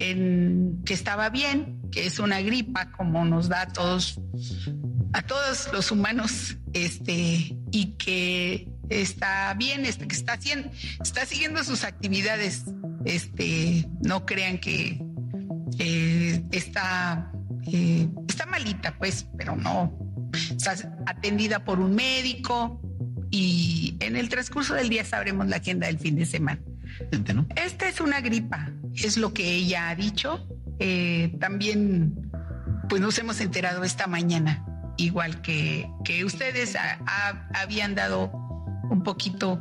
que estaba bien, que es una gripa como nos da a todos los humanos, y que está bien, que está siguiendo sus actividades. No crean que está malita, pues, pero no. Está atendida por un médico y en el transcurso del día sabremos la agenda del fin de semana. ¿No? Esta es una gripa, es lo que ella ha dicho. También, pues nos hemos enterado esta mañana, igual que ustedes habían dado un poquito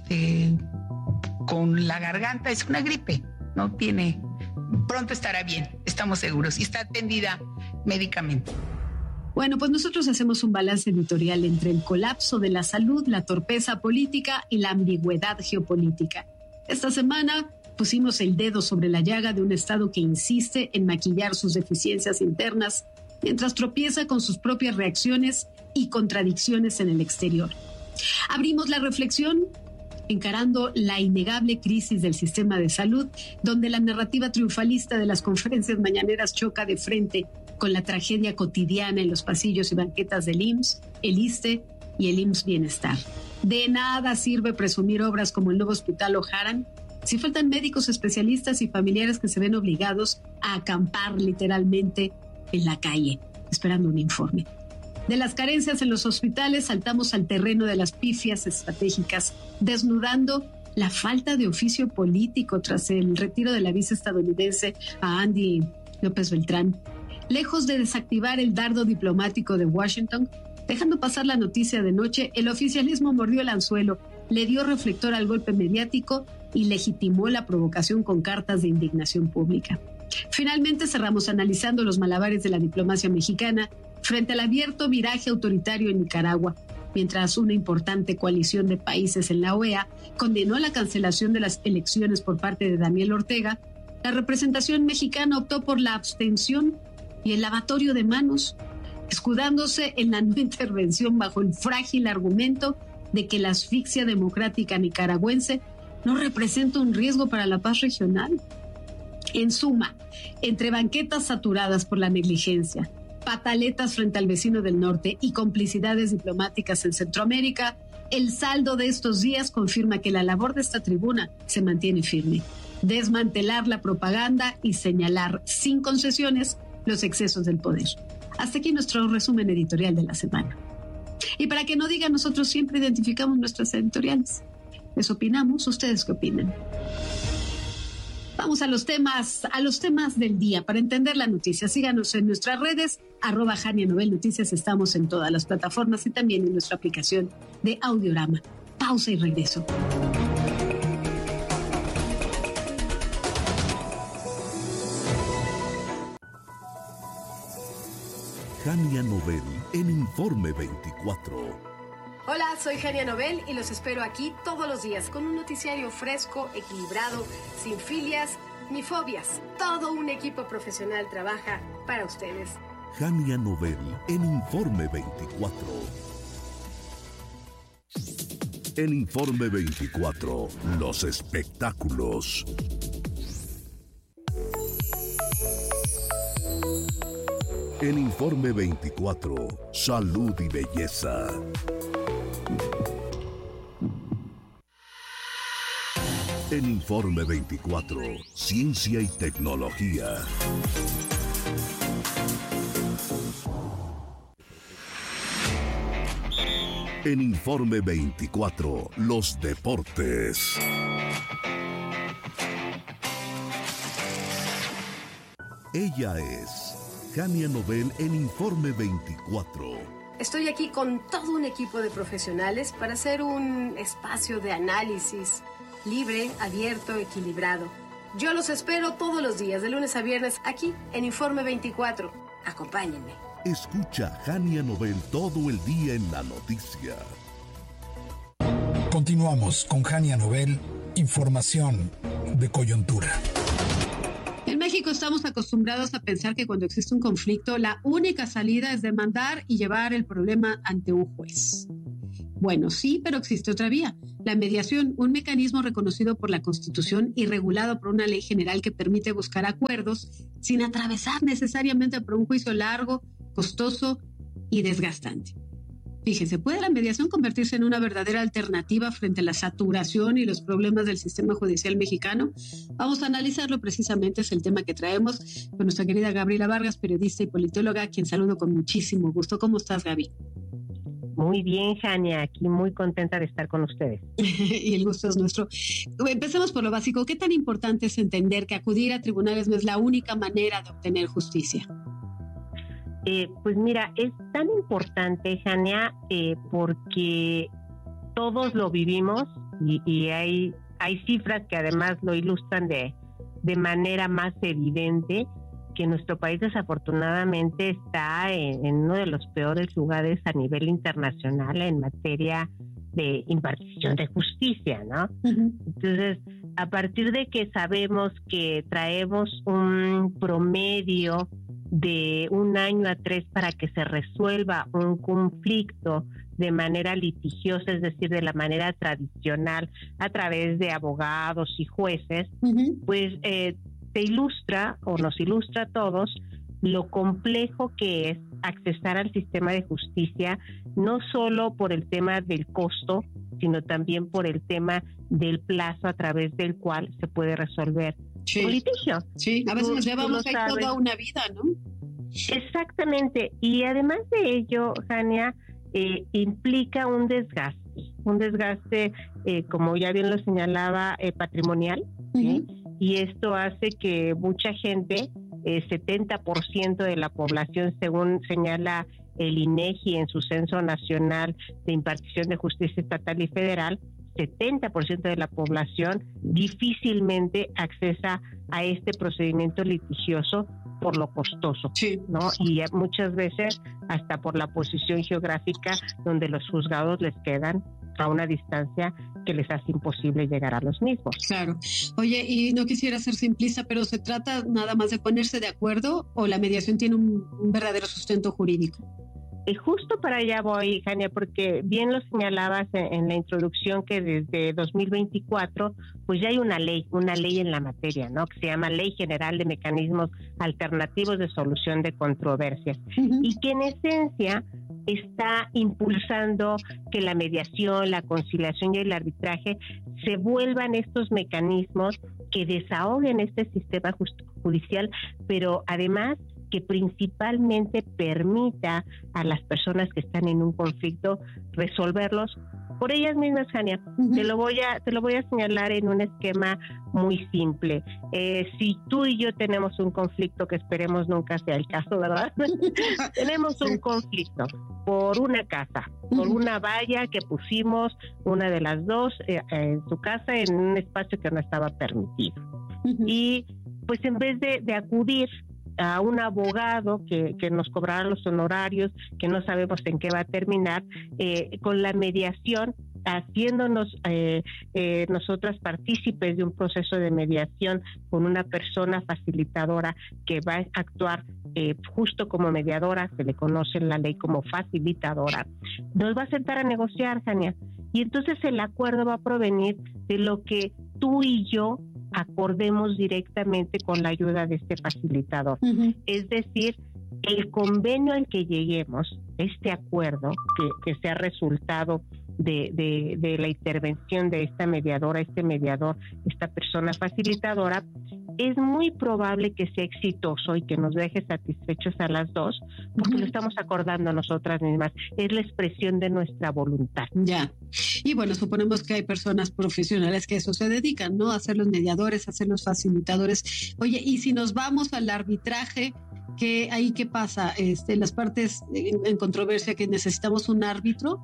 con la garganta. Es una gripe, no tiene, pronto estará bien, estamos seguros, y está atendida médicamente. Bueno, pues nosotros hacemos un balance editorial entre el colapso de la salud, la torpeza política y la ambigüedad geopolítica. Esta semana pusimos el dedo sobre la llaga de un Estado que insiste en maquillar sus deficiencias internas mientras tropieza con sus propias reacciones y contradicciones en el exterior. Abrimos la reflexión encarando la innegable crisis del sistema de salud, donde la narrativa triunfalista de las conferencias mañaneras choca de frente con la tragedia cotidiana en los pasillos y banquetas del IMSS, el ISSSTE y el IMSS Bienestar. De nada sirve presumir obras como el nuevo Hospital O'Haran si faltan médicos especialistas y familiares que se ven obligados a acampar literalmente en la calle, esperando un informe. De las carencias en los hospitales saltamos al terreno de las pifias estratégicas, desnudando la falta de oficio político tras el retiro de la viceestadounidense a Andy López Beltrán. Lejos de desactivar el dardo diplomático de Washington, dejando pasar la noticia de noche, el oficialismo mordió el anzuelo, le dio reflector al golpe mediático y legitimó la provocación con cartas de indignación pública. Finalmente cerramos analizando los malabares de la diplomacia mexicana frente al abierto viraje autoritario en Nicaragua, mientras una importante coalición de países en la OEA condenó la cancelación de las elecciones por parte de Daniel Ortega. La representación mexicana optó por la abstención y el lavatorio de manos, escudándose en la no intervención bajo el frágil argumento de que la asfixia democrática nicaragüense no representa un riesgo para la paz regional. En suma, entre banquetas saturadas por la negligencia, pataletas frente al vecino del norte y complicidades diplomáticas en Centroamérica, el saldo de estos días confirma que la labor de esta tribuna se mantiene firme. Desmantelar la propaganda y señalar sin concesiones los excesos del poder. Hasta aquí nuestro resumen editorial de la semana. Y para que no digan, nosotros siempre identificamos nuestras editoriales. Les opinamos, ¿ustedes qué opinan? Vamos a los temas del día para entender la noticia. Síganos en nuestras redes, @JaniaNovel Noticias. Estamos en todas las plataformas y también en nuestra aplicación de Audiorama. Pausa y regreso. Jania Novel en Informe 24. Hola, soy Jania Novel y los espero aquí todos los días con un noticiario fresco, equilibrado, sin filias ni fobias. Todo un equipo profesional trabaja para ustedes. Jania Novel en Informe 24. En Informe 24, los espectáculos. En Informe 24, salud y belleza. En Informe 24, ciencia y tecnología. En Informe 24, los deportes. Ella es Jania Novel en Informe 24. Estoy aquí con todo un equipo de profesionales para hacer un espacio de análisis libre, abierto, equilibrado. Yo los espero todos los días, de lunes a viernes, aquí en Informe 24. Acompáñenme. Escucha Jania Novel todo el día en la noticia. Continuamos con Jania Novel, información de coyuntura. En México estamos acostumbrados a pensar que cuando existe un conflicto, la única salida es demandar y llevar el problema ante un juez. Bueno, sí, pero existe otra vía. La mediación, un mecanismo reconocido por la Constitución y regulado por una ley general que permite buscar acuerdos sin atravesar necesariamente por un juicio largo, costoso y desgastante. Fíjense, ¿puede la mediación convertirse en una verdadera alternativa frente a la saturación y los problemas del sistema judicial mexicano? Vamos a analizarlo precisamente, es el tema que traemos con nuestra querida Gabriela Vargas, periodista y politóloga, a quien saludo con muchísimo gusto. ¿Cómo estás, Gaby? Muy bien, Jania, aquí muy contenta de estar con ustedes. Y el gusto es nuestro. Empecemos por lo básico. ¿Qué tan importante es entender que acudir a tribunales no es la única manera de obtener justicia? Pues mira, es tan importante, Jania, porque todos lo vivimos y hay cifras que además lo ilustran de manera más evidente, que nuestro país desafortunadamente está en uno de los peores lugares a nivel internacional en materia de impartición de justicia, ¿no? Uh-huh. Entonces, a partir de que sabemos que traemos un promedio de 1 año a 3 para que se resuelva un conflicto de manera litigiosa, es decir, de la manera tradicional, a través de abogados y jueces, uh-huh, pues te ilustra o nos ilustra a todos lo complejo que es accesar al sistema de justicia, no solo por el tema del costo, sino también por el tema del plazo a través del cual se puede resolver un litigio. Sí, a veces nos llevamos ahí toda una vida, ¿no? Exactamente, y además de ello, Jania, implica un desgaste, como ya bien lo señalaba, patrimonial, ¿sí? Uh-huh. Y esto hace que mucha gente, 70% de la población, según señala el INEGI en su Censo Nacional de Impartición de Justicia Estatal y Federal, 70% de la población difícilmente accesa a este procedimiento litigioso por lo costoso, sí, ¿no? Y muchas veces hasta por la posición geográfica, donde los juzgados les quedan a una distancia que les hace imposible llegar a los mismos. Claro. Oye, y no quisiera ser simplista, pero ¿se trata nada más de ponerse de acuerdo o la mediación tiene un verdadero sustento jurídico? Justo para allá voy, Jania, porque bien lo señalabas en la introducción que desde 2024 pues ya hay una ley en la materia, ¿no? Que se llama Ley General de Mecanismos Alternativos de Solución de Controversias, uh-huh, y que en esencia está impulsando que la mediación, la conciliación y el arbitraje se vuelvan estos mecanismos que desahoguen este sistema judicial, pero además que principalmente permita a las personas que están en un conflicto resolverlos por ellas mismas, Jania. Uh-huh. Te lo voy a señalar en un esquema muy simple. Si tú y yo tenemos un conflicto, que esperemos nunca sea el caso, ¿verdad? Tenemos un conflicto por una casa, por una valla que pusimos una de las dos en su casa en un espacio que no estaba permitido. Uh-huh. Y pues en vez de acudir a un abogado que nos cobrará los honorarios, que no sabemos en qué va a terminar, con la mediación, haciéndonos nosotras partícipes de un proceso de mediación con una persona facilitadora que va a actuar justo como mediadora, se le conoce en la ley como facilitadora, nos va a sentar a negociar, Jania, y entonces el acuerdo va a provenir de lo que tú y yo acordemos directamente con la ayuda de este facilitador. Uh-huh. Es decir, el convenio al que lleguemos, este acuerdo que sea resultado de la intervención de esta mediadora, este mediador, esta persona facilitadora, es muy probable que sea exitoso y que nos deje satisfechos a las dos, porque uh-huh, lo estamos acordando nosotras mismas. Es la expresión de nuestra voluntad. Ya. Y bueno, suponemos que hay personas profesionales que a eso se dedican, ¿no? A ser los mediadores, a ser los facilitadores. Oye, y si nos vamos al arbitraje, ¿qué pasa? Las partes en controversia, que necesitamos un árbitro.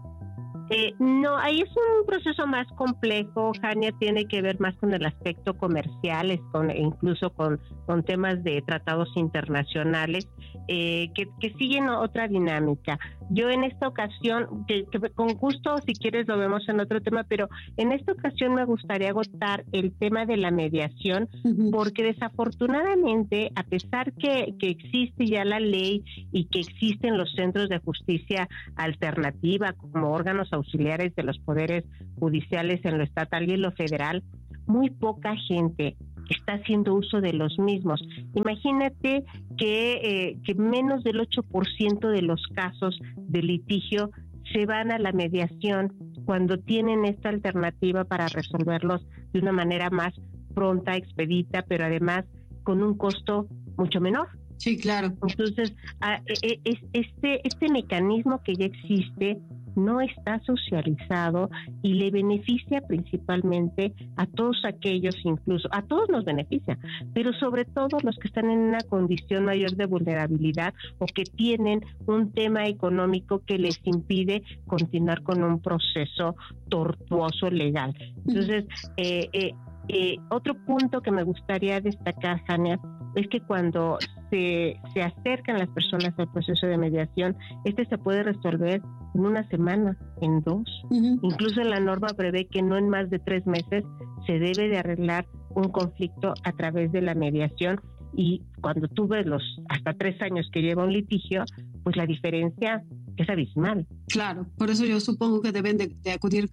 No, ahí es un proceso más complejo, Jania, tiene que ver más con el aspecto comercial, incluso con temas de tratados internacionales, que siguen otra dinámica. Yo en esta ocasión, que con gusto, si quieres lo vemos en otro tema, pero en esta ocasión me gustaría agotar el tema de la mediación, uh-huh, porque desafortunadamente, a pesar que existe ya la ley y que existen los centros de justicia alternativa como órganos auxiliares de los poderes judiciales en lo estatal y en lo federal, muy poca gente está haciendo uso de los mismos. Imagínate que menos del 8% de los casos de litigio se van a la mediación cuando tienen esta alternativa para resolverlos de una manera más pronta, expedita, pero además con un costo mucho menor. Sí, claro. Entonces, este mecanismo que ya existe no está socializado y le beneficia principalmente a todos aquellos, incluso a todos nos beneficia, pero sobre todo los que están en una condición mayor de vulnerabilidad o que tienen un tema económico que les impide continuar con un proceso tortuoso legal. Entonces, otro punto que me gustaría destacar, Jania, es que cuando se acercan las personas al proceso de mediación, se puede resolver en una semana, en 2. Uh-huh. Incluso la norma prevé que no en más de 3 meses se debe de arreglar un conflicto a través de la mediación, y cuando tú ves los hasta 3 años que lleva un litigio, pues la diferencia es abismal. Claro, por eso yo supongo que deben de acudir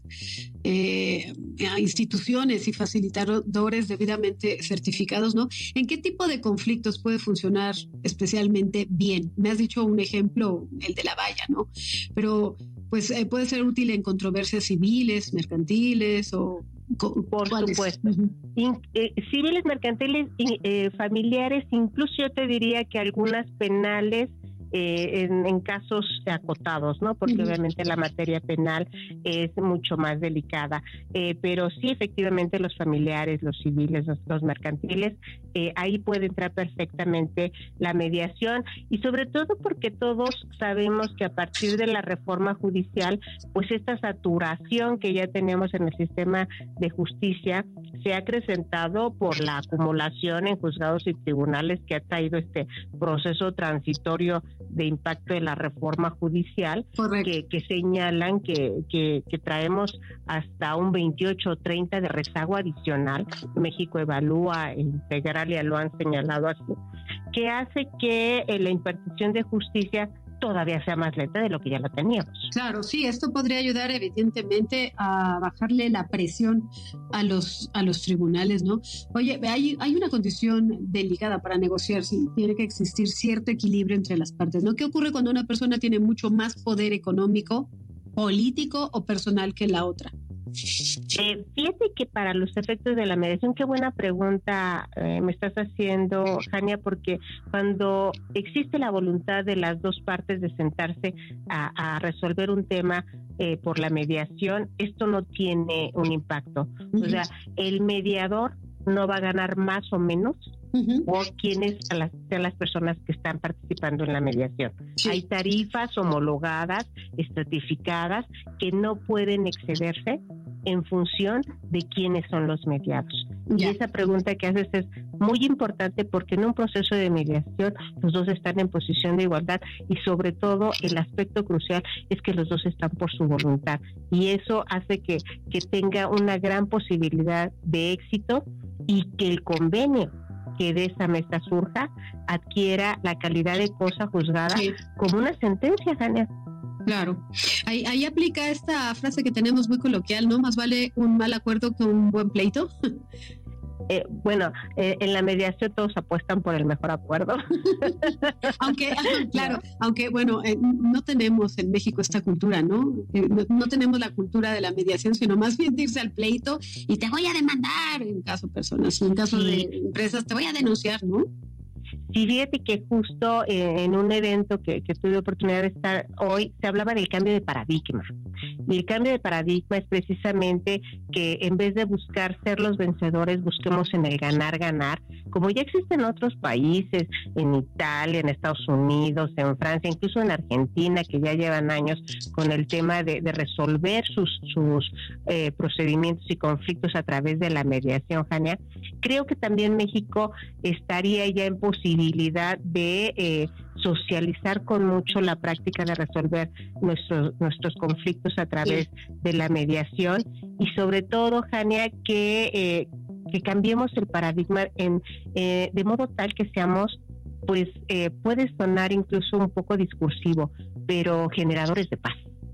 a instituciones y facilitadores debidamente certificados, ¿no? ¿En qué tipo de conflictos puede funcionar especialmente bien? Me has dicho un ejemplo, el de la valla, ¿no? Pero pues puede ser útil en controversias civiles, mercantiles o... Por supuesto. Uh-huh. Civiles, mercantiles, familiares, incluso yo te diría que algunas penales, en casos acotados, ¿no? Porque obviamente la materia penal es mucho más delicada, pero sí, efectivamente, los familiares, los civiles, los mercantiles, ahí puede entrar perfectamente la mediación, y sobre todo porque todos sabemos que a partir de la reforma judicial, pues esta saturación que ya tenemos en el sistema de justicia se ha acrecentado por la acumulación en juzgados y tribunales que ha traído este proceso transitorio de impacto de la reforma judicial, que señalan que traemos hasta un 28 o 30 de rezago adicional. México evalúa integral, ya lo han señalado así, que hace que la impartición de justicia todavía sea más lenta de lo que ya la teníamos. Claro, sí, esto podría ayudar evidentemente a bajarle la presión a los tribunales, ¿no? Oye, hay una condición delicada para negociar, sí, tiene que existir cierto equilibrio entre las partes, ¿no? ¿Qué ocurre cuando una persona tiene mucho más poder económico, político o personal que la otra? Fíjate que para los efectos de la mediación, qué buena pregunta me estás haciendo, Jania, porque cuando existe la voluntad de las dos partes de sentarse a resolver un tema por la mediación, esto no tiene un impacto. O sea, el mediador no va a ganar más o menos o quienes sean las personas que están participando en la mediación. Sí. Hay tarifas homologadas, estratificadas, que no pueden excederse en función de quiénes son los mediados. Y esa pregunta que haces es muy importante, porque en un proceso de mediación los dos están en posición de igualdad, y sobre todo el aspecto crucial es que los dos están por su voluntad, y eso hace que tenga una gran posibilidad de éxito, y que el convenio que de esa mesa surja adquiera la calidad de cosa juzgada como una sentencia, Jania. Claro. Ahí aplica esta frase que tenemos muy coloquial, ¿no? Más vale un mal acuerdo que un buen pleito. En la mediación todos apuestan por el mejor acuerdo. aunque no tenemos en México esta cultura, ¿no? No tenemos la cultura de la mediación, sino más bien de irse al pleito y te voy a demandar en caso de personas, en caso de empresas te voy a denunciar, ¿no? Sí, fíjate que justo en un evento que tuve oportunidad de estar hoy, se hablaba del cambio de paradigma. Y el cambio de paradigma es precisamente que en vez de buscar ser los vencedores, busquemos en el ganar, como ya existe en otros países, en Italia, en Estados Unidos, en Francia, incluso en Argentina, que ya llevan años con el tema de resolver sus procedimientos y conflictos a través de la mediación, Jania. Creo que también México estaría ya en posibilidad de socializar con mucho la práctica de resolver nuestros conflictos a través de la mediación, y sobre todo, Jania, que cambiemos el paradigma de modo tal que seamos, pues puede sonar incluso un poco discursivo, pero generadores de paz.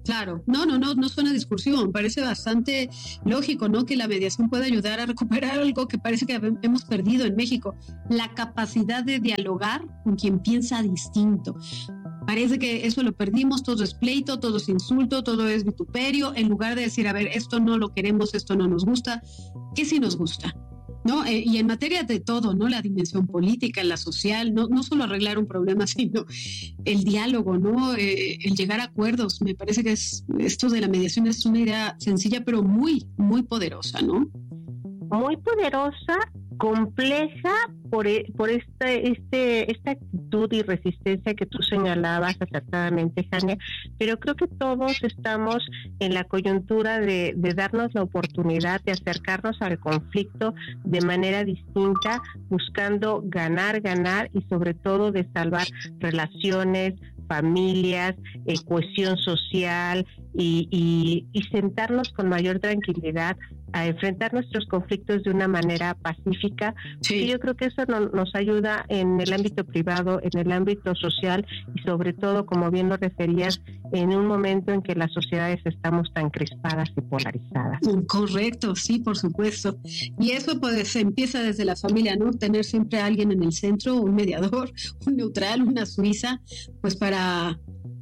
Claro, no suena discursivo, me parece bastante lógico, ¿no? Que la mediación pueda ayudar a recuperar algo que parece que hemos perdido en México, la capacidad de dialogar con quien piensa distinto. Parece que eso lo perdimos, todo es pleito, todo es insulto, todo es vituperio, en lugar de decir, a ver, esto no lo queremos, esto no nos gusta, ¿qué sí nos gusta? ¿No? Y en materia de todo, ¿no? La dimensión política, la social, no solo arreglar un problema, sino el diálogo, ¿no? El llegar a acuerdos. Me parece que esto de la mediación es una idea sencilla, pero muy, muy poderosa, ¿no? Muy poderosa, compleja por esta actitud y resistencia que tú señalabas acertadamente, Jania, pero creo que todos estamos en la coyuntura de darnos la oportunidad de acercarnos al conflicto de manera distinta, buscando ganar y sobre todo de salvar relaciones, familias, cohesión social y sentarnos con mayor tranquilidad a enfrentar nuestros conflictos de una manera pacífica. Sí. Y yo creo que eso nos ayuda en el ámbito privado, en el ámbito social y sobre todo, como bien lo referías, en un momento en que las sociedades estamos tan crispadas y polarizadas. Correcto, sí, por supuesto. Y eso pues empieza desde la familia, ¿no? Tener siempre a alguien en el centro, un mediador, un neutral, una suiza, pues para...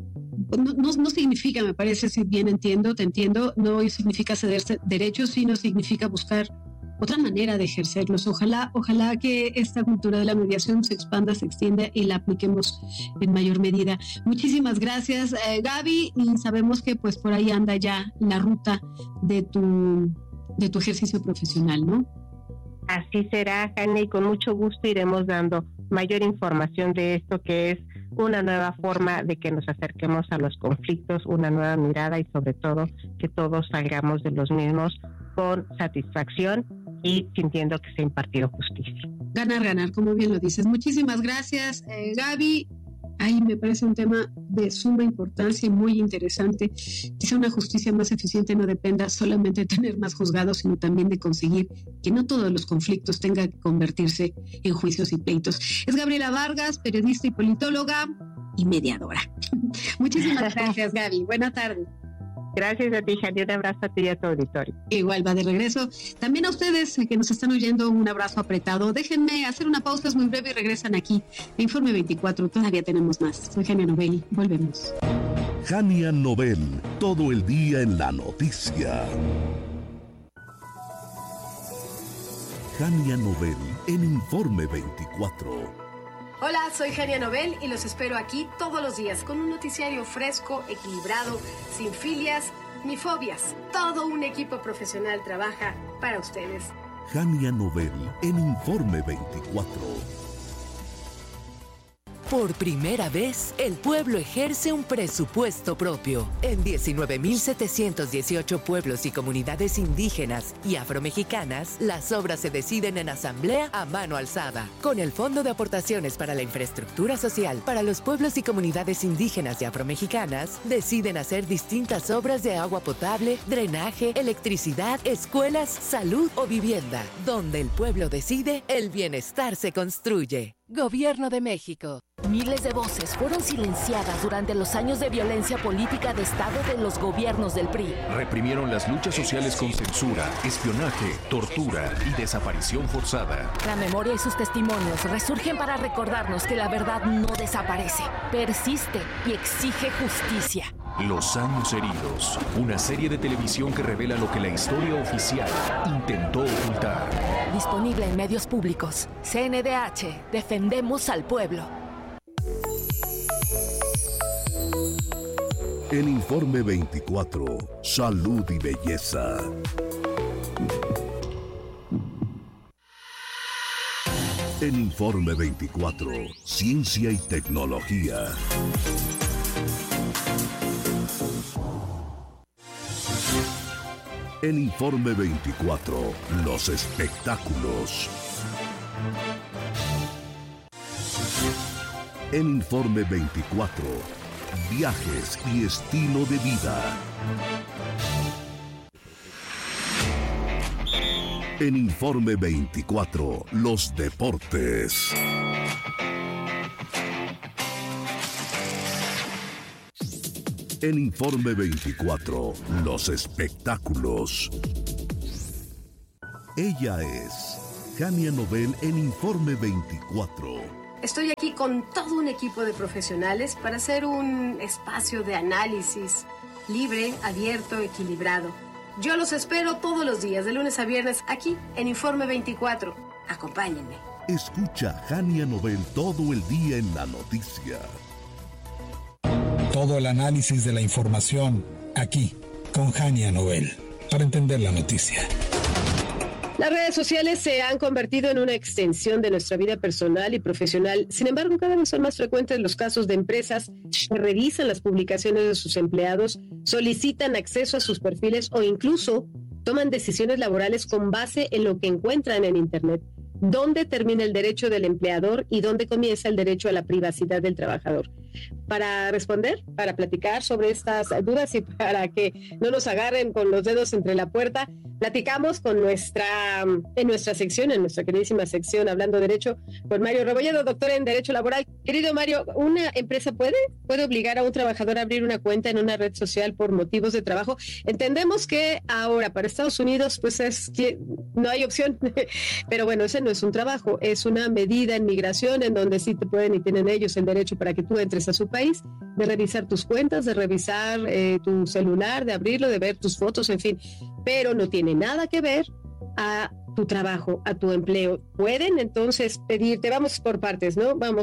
No significa, me parece, si bien te entiendo, no significa ceder derechos, sino significa buscar otra manera de ejercerlos. Ojalá que esta cultura de la mediación se expanda, se extienda y la apliquemos en mayor medida. Muchísimas gracias, Gaby, y sabemos que pues por ahí anda ya la ruta de tu ejercicio profesional, ¿no? Así será, Jania, y con mucho gusto iremos dando mayor información de esto, que es una nueva forma de que nos acerquemos a los conflictos, una nueva mirada y sobre todo que todos salgamos de los mismos con satisfacción y sintiendo que se ha impartido justicia. Ganar, como bien lo dices. Muchísimas gracias, Gaby. Ahí me parece un tema de suma importancia y muy interesante. Quizá una justicia más eficiente no dependa solamente de tener más juzgados, sino también de conseguir que no todos los conflictos tengan que convertirse en juicios y pleitos. Es Gabriela Vargas, periodista y politóloga y mediadora. Muchísimas gracias, Gaby. Buena tarde. Gracias a ti, Jania. Un abrazo a ti y a tu auditorio. Igual va de regreso. También a ustedes que nos están oyendo, un abrazo apretado. Déjenme hacer una pausa, es muy breve y regresan aquí. Informe 24, todavía tenemos más. Soy Jania Nobel. Volvemos. Jania Nobel, todo el día en la noticia. Jania Nobel en Informe 24. Hola, soy Jania Nobel y los espero aquí todos los días con un noticiario fresco, equilibrado, sin filias ni fobias. Todo un equipo profesional trabaja para ustedes. Jania Nobel en Informe 24. Por primera vez, el pueblo ejerce un presupuesto propio. En 19.718 pueblos y comunidades indígenas y afromexicanas, las obras se deciden en asamblea a mano alzada. Con el Fondo de Aportaciones para la Infraestructura Social para los pueblos y comunidades indígenas y afromexicanas, deciden hacer distintas obras de agua potable, drenaje, electricidad, escuelas, salud o vivienda. Donde el pueblo decide, el bienestar se construye. Gobierno de México. Miles de voces fueron silenciadas durante los años de violencia política de Estado de los gobiernos del PRI. Reprimieron las luchas sociales con censura, espionaje, tortura y desaparición forzada. La memoria y sus testimonios resurgen para recordarnos que la verdad no desaparece, persiste y exige justicia. Los años heridos, una serie de televisión que revela lo que la historia oficial intentó ocultar. Disponible en medios públicos. CNDH, defendemos al pueblo. El Informe 24, Salud y Belleza. El Informe 24, Ciencia y Tecnología. El Informe 24, los espectáculos. El Informe 24, viajes y estilo de vida. El Informe 24, los deportes. En Informe 24, los espectáculos. Ella es Jania Nobel en Informe 24. Estoy aquí con todo un equipo de profesionales para hacer un espacio de análisis libre, abierto, equilibrado. Yo los espero todos los días, de lunes a viernes, aquí en Informe 24. Acompáñenme. Escucha a Jania Nobel todo el día en la noticia. Todo el análisis de la información aquí con Jania Nobel para entender la noticia. Las redes sociales se han convertido en una extensión de nuestra vida personal y profesional. Sin embargo, cada vez son más frecuentes los casos de empresas que revisan las publicaciones de sus empleados, solicitan acceso a sus perfiles o incluso toman decisiones laborales con base en lo que encuentran en Internet. ¿Dónde termina el derecho del empleador y dónde comienza el derecho a la privacidad del trabajador? Para responder, para platicar sobre estas dudas y para que no nos agarren con los dedos entre la puerta, platicamos con en nuestra queridísima sección Hablando Derecho, con Mario Rebolledo, doctor en Derecho Laboral. Querido Mario, ¿una empresa puede obligar a un trabajador a abrir una cuenta en una red social por motivos de trabajo? Entendemos que ahora para Estados Unidos pues no hay opción, pero bueno, ese no es un trabajo, es una medida en migración en donde sí te pueden y tienen ellos el derecho para que tú entres a su país, de revisar tus cuentas, de revisar tu celular, de abrirlo, de ver tus fotos, en fin, pero no tiene nada que ver a tu trabajo, a tu empleo. Pueden entonces pedirte, vamos por partes,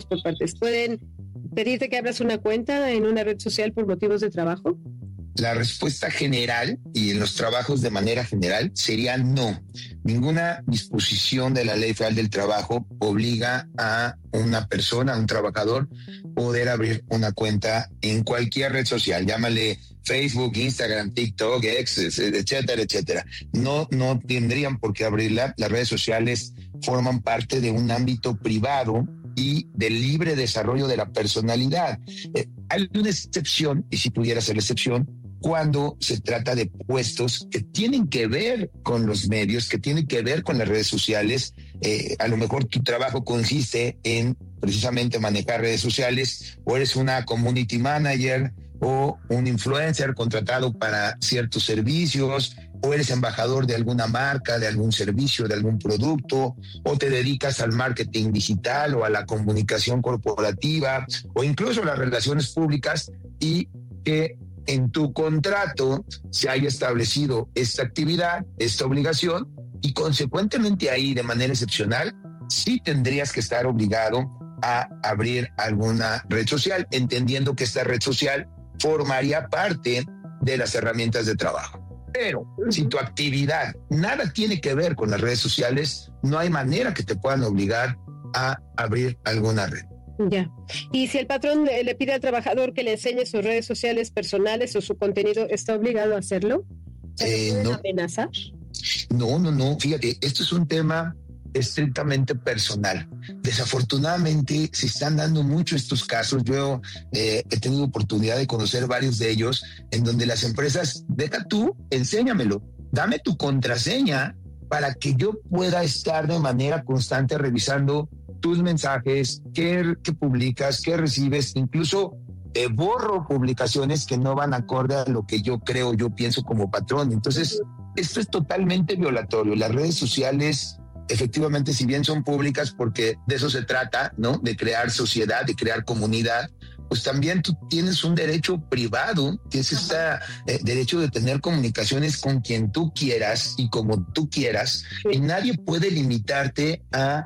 pueden pedirte que abras una cuenta en una red social por motivos de trabajo. La respuesta general y en los trabajos de manera general sería no. Ninguna disposición de la Ley Federal del Trabajo obliga a una persona, a un trabajador, poder abrir una cuenta en cualquier red social. Llámale Facebook, Instagram, TikTok, X, etcétera, etcétera. No tendrían por qué abrirla. Las redes sociales forman parte de un ámbito privado y del libre desarrollo de la personalidad. Hay una excepción, y si pudiera ser la excepción, cuando se trata de puestos que tienen que ver con los medios, que tienen que ver con las redes sociales. A lo mejor tu trabajo consiste en precisamente manejar redes sociales, o eres una community manager o un influencer contratado para ciertos servicios, o eres embajador de alguna marca, de algún servicio, de algún producto, o te dedicas al marketing digital o a la comunicación corporativa, o incluso las relaciones públicas, y que en tu contrato se haya establecido esta actividad, esta obligación, y consecuentemente ahí, de manera excepcional, sí tendrías que estar obligado a abrir alguna red social, entendiendo que esta red social formaría parte de las herramientas de trabajo. Pero si tu actividad nada tiene que ver con las redes sociales, no hay manera que te puedan obligar a abrir alguna red. Ya. Y si el patrón le pide al trabajador que le enseñe sus redes sociales personales o su contenido, ¿está obligado a hacerlo? No. ¿Amenazar? No. Fíjate, esto es un tema estrictamente personal. Desafortunadamente se están dando mucho estos casos. Yo he tenido oportunidad de conocer varios de ellos, en donde las empresas, deja tú, enséñamelo, dame tu contraseña para que yo pueda estar de manera constante revisando tus mensajes, qué publicas, qué recibes, incluso borro publicaciones que no van acorde a lo que yo creo, yo pienso como patrón. Entonces, esto es totalmente violatorio. Las redes sociales, efectivamente, si bien son públicas, porque de eso se trata, ¿no? De crear sociedad, de crear comunidad, pues también tú tienes un derecho privado, que es este derecho de tener comunicaciones con quien tú quieras y como tú quieras, y nadie puede limitarte a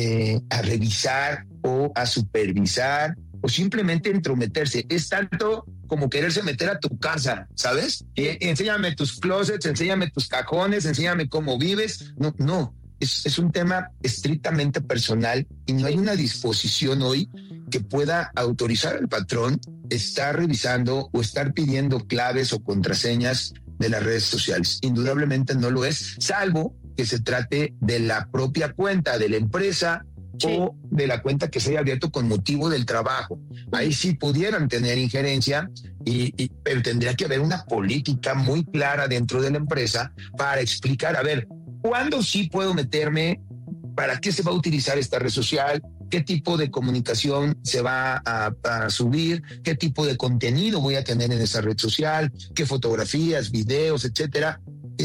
revisar o a supervisar o simplemente entrometerse. Es tanto como quererse meter a tu casa, ¿sabes? Enséñame tus closets, enséñame tus cajones, enséñame cómo vives. No. Es un tema estrictamente personal y no hay una disposición hoy que pueda autorizar al patrón estar revisando o estar pidiendo claves o contraseñas de las redes sociales. Indudablemente no lo es, salvo que se trate de la propia cuenta de la empresa, sí, o de la cuenta que se haya abierto con motivo del trabajo. Ahí sí pudieran tener injerencia, pero tendría que haber una política muy clara dentro de la empresa para explicar, a ver, ¿cuándo sí puedo meterme? ¿Para qué se va a utilizar esta red social? qué tipo de comunicación se va a subir, qué tipo de contenido voy a tener en esa red social, qué fotografías, videos, etcétera.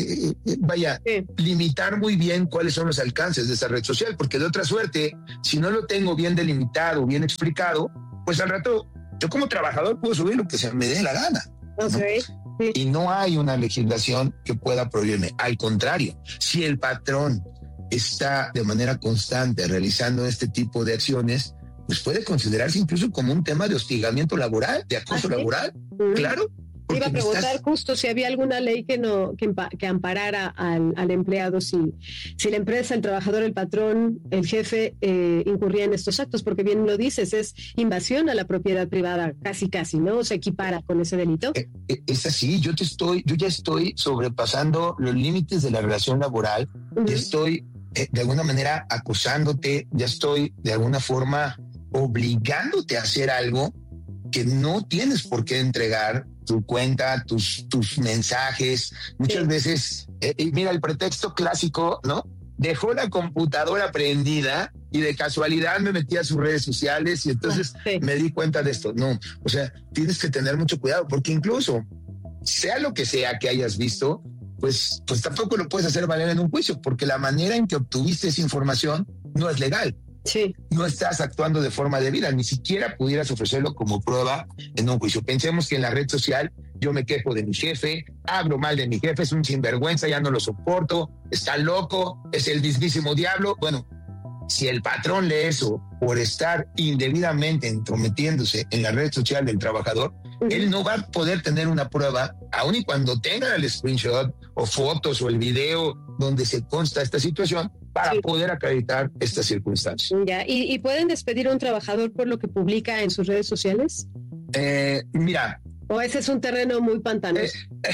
Limitar muy bien cuáles son los alcances de esa red social, porque de otra suerte, si no lo tengo bien delimitado, bien explicado, pues al rato yo como trabajador puedo subir lo que se me dé la gana. Okay. ¿No? Y no hay una legislación que pueda prohibirme. Al contrario, si el patrón está de manera constante realizando este tipo de acciones, pues puede considerarse incluso como un tema de hostigamiento laboral, de acoso laboral, claro. Iba a preguntar justo si había alguna ley que amparara al empleado si la empresa, el trabajador, el patrón, el jefe incurría en estos actos, porque bien lo dices, es invasión a la propiedad privada, casi, ¿no? Se equipara con ese delito. Es así, yo ya estoy sobrepasando los límites de la relación laboral, ya estoy de alguna manera acosándote, ya estoy de alguna forma obligándote a hacer algo que no tienes por qué entregar, tu cuenta, tus mensajes. Muchas veces, mira, el pretexto clásico, ¿no? Dejó la computadora prendida y de casualidad me metí a sus redes sociales y entonces me di cuenta de esto. No, o sea, tienes que tener mucho cuidado, porque incluso, sea lo que sea que hayas visto, pues tampoco lo puedes hacer valer en un juicio, porque la manera en que obtuviste esa información no es legal. Sí. No estás actuando de forma debida, ni siquiera pudieras ofrecerlo como prueba en un juicio. Pensemos que en la red social yo me quejo de mi jefe, hablo mal de mi jefe, es un sinvergüenza, ya no lo soporto, está loco, es el mismísimo diablo. Bueno, si el patrón lee eso por estar indebidamente entrometiéndose en la red social del trabajador, él no va a poder tener una prueba, aun y cuando tenga el screenshot o fotos o el video donde se consta esta situación, para poder acreditar estas circunstancias. Ya, ¿Y pueden despedir a un trabajador por lo que publica en sus redes sociales? Mira. ¿O ese es un terreno muy pantanoso?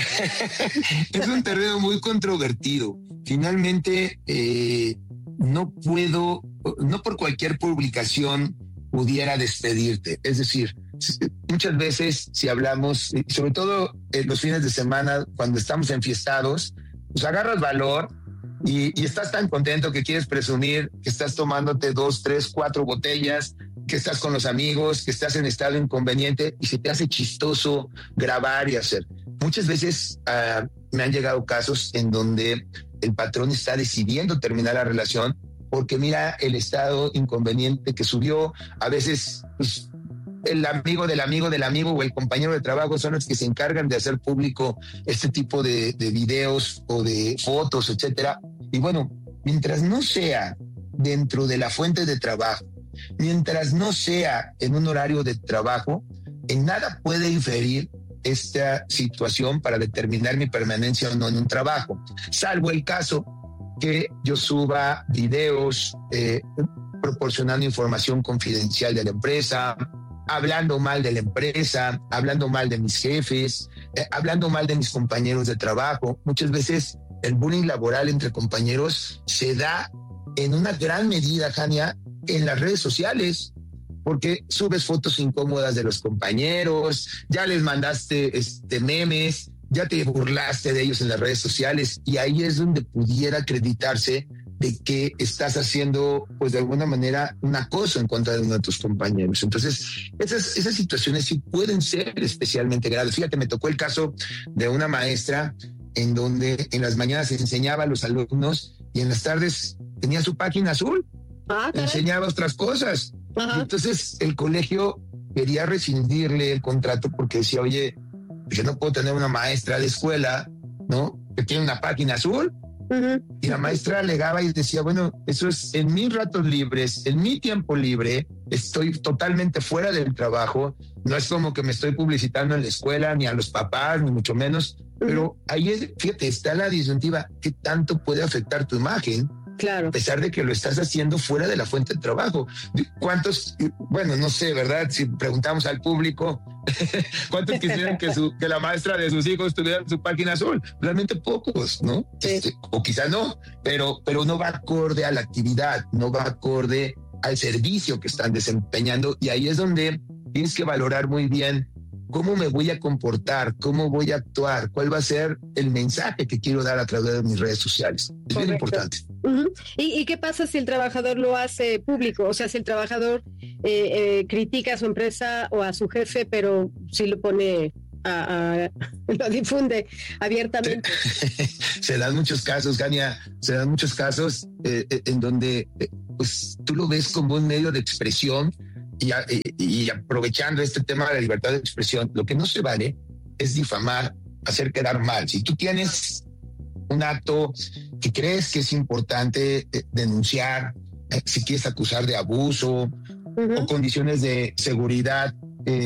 Es un terreno muy controvertido. Finalmente, no por cualquier publicación pudiera despedirte. Es decir, muchas veces si hablamos, sobre todo los fines de semana, cuando estamos enfiestados, pues agarras valor y estás tan contento que quieres presumir que estás tomándote 2, 3, 4 botellas, que estás con los amigos, que estás en estado inconveniente y se te hace chistoso grabar y hacer. Muchas veces me han llegado casos en donde el patrón está decidiendo terminar la relación porque mira el estado inconveniente que subió. A veces pues, el amigo del amigo del amigo o el compañero de trabajo son los que se encargan de hacer público este tipo de videos o de fotos, etcétera. Y bueno, mientras no sea dentro de la fuente de trabajo, mientras no sea en un horario de trabajo, en nada puede inferir esta situación para determinar mi permanencia o no en un trabajo, salvo el caso que yo suba videos proporcionando información confidencial de la empresa, hablando mal de la empresa, hablando mal de mis jefes, hablando mal de mis compañeros de trabajo. Muchas veces el bullying laboral entre compañeros se da en una gran medida, Jania, en las redes sociales, porque subes fotos incómodas de los compañeros, ya les mandaste memes, ya te burlaste de ellos en las redes sociales y ahí es donde pudiera acreditarse de que estás haciendo, pues de alguna manera, un acoso en contra de uno de tus compañeros. Entonces, esas situaciones sí pueden ser especialmente graves. Fíjate, me tocó el caso de una maestra en donde en las mañanas enseñaba a los alumnos y en las tardes tenía su página azul, enseñaba otras cosas. Entonces, el colegio quería rescindirle el contrato porque decía, oye, yo no puedo tener una maestra de escuela, ¿no?, que tiene una página azul. Y la maestra alegaba y decía, bueno, eso es en mis ratos libres, en mi tiempo libre, estoy totalmente fuera del trabajo, no es como que me estoy publicitando en la escuela, ni a los papás, ni mucho menos, pero ahí es, fíjate, está la disyuntiva, ¿qué tanto puede afectar tu imagen? Claro. A pesar de que lo estás haciendo fuera de la fuente de trabajo. ¿Cuántos, bueno, no sé, ¿verdad? Si preguntamos al público, ¿cuántos quisieran que la maestra de sus hijos tuviera su página azul? Realmente pocos, ¿no? Sí. O quizá no, pero no va acorde a la actividad, no va acorde al servicio que están desempeñando y ahí es donde tienes que valorar muy bien cómo me voy a comportar, cómo voy a actuar, cuál va a ser el mensaje que quiero dar a través de mis redes sociales. Es bien importante. ¿Y qué pasa si el trabajador lo hace público? O sea, si el trabajador critica a su empresa o a su jefe, pero sí lo pone... lo difunde abiertamente. Se dan muchos casos, Jania, en donde pues tú lo ves como un medio de expresión y aprovechando este tema de la libertad de expresión, lo que no se vale es difamar, hacer quedar mal. Si tú tienes un acto que crees que es importante denunciar, si quieres acusar de abuso o condiciones de seguridad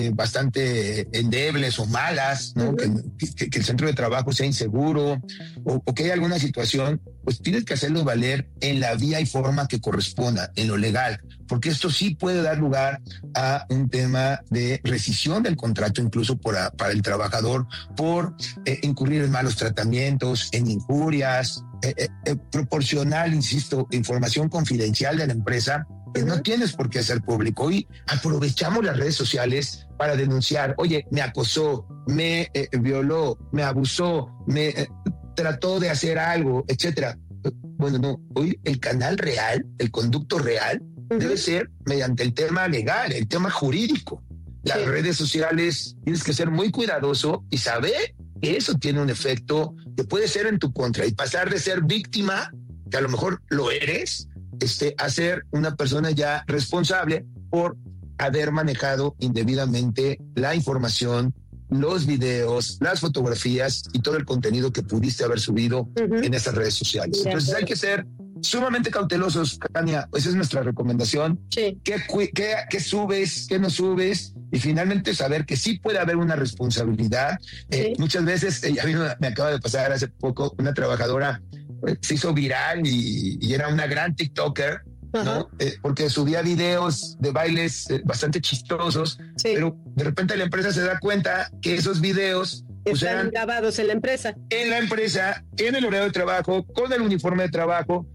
bastante endebles o malas, ¿no? Que el centro de trabajo sea inseguro o que haya alguna situación, pues tienes que hacerlo valer en la vía y forma que corresponda, en lo legal, porque esto sí puede dar lugar a un tema de rescisión del contrato, incluso para el trabajador, por incurrir en malos tratamientos, en injurias, proporcionar, insisto, información confidencial de la empresa que no tienes por qué hacer público. Y aprovechamos las redes sociales para denunciar, oye, me acosó, me violó, me abusó, me trató de hacer algo, etcétera. Bueno, no, hoy el canal real, el conducto real, debe ser mediante el tema legal, el tema jurídico. Las redes sociales tienes que ser muy cuidadoso y saber que eso tiene un efecto que puede ser en tu contra y pasar de ser víctima, que a lo mejor lo eres, a ser una persona ya responsable por haber manejado indebidamente la información, los videos, las fotografías y todo el contenido que pudiste haber subido en esas redes sociales. Entonces hay que ser sumamente cautelosos, Tania. Esa es nuestra recomendación. Sí. ¿Qué subes? ¿Qué no subes? Y finalmente saber que sí puede haber una responsabilidad. Muchas veces, a mí me acaba de pasar hace poco, una trabajadora se hizo viral y era una gran TikToker, ¿no? Porque subía videos de bailes bastante chistosos, pero de repente la empresa se da cuenta que esos videos pues, están grabados en la empresa. En la empresa, en el horario de trabajo, con el uniforme de trabajo.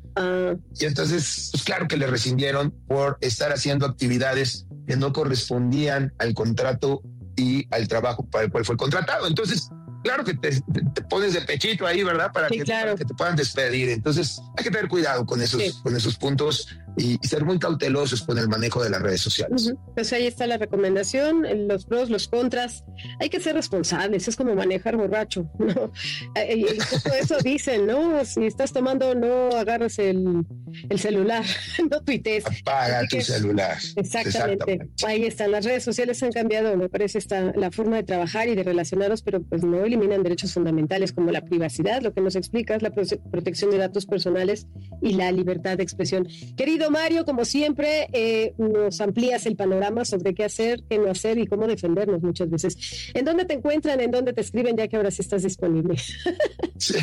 Y entonces, pues claro que le rescindieron por estar haciendo actividades que no correspondían al contrato y al trabajo para el cual fue contratado. Entonces, claro que te pones de pechito ahí, ¿verdad? Para que te puedan despedir. Entonces, hay que tener cuidado con esos puntos y ser muy cautelosos con el manejo de las redes sociales. Pues ahí está la recomendación, los pros, los contras. Hay que ser responsables, es como manejar borracho, ¿no? Y todo eso dicen, ¿no? Si estás tomando, no agarres el celular, no tuitees. Apaga tu celular. Exactamente. Ahí están, las redes sociales han cambiado, me parece, la forma de trabajar y de relacionarnos, pero pues no eliminan derechos fundamentales como la privacidad, lo que nos explicas, la protección de datos personales y la libertad de expresión. Querido Mario, como siempre, nos amplías el panorama sobre qué hacer, qué no hacer y cómo defendernos muchas veces. ¿En dónde te encuentran? ¿En dónde te escriben? Ya que ahora sí estás disponible. Sí.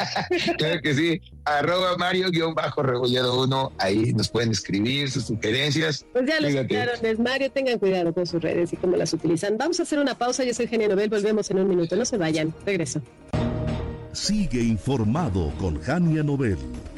Claro que sí. @Mario_Rebolledo1. Ahí nos pueden escribir sus sugerencias. Pues ya lo escucharon, es Mario. Tengan cuidado con sus redes y cómo las utilizan. Vamos a hacer una pausa. Yo soy Genia Nobel. Volvemos en un minuto. No se vayan. Regreso. Sigue informado con Jania Nobel.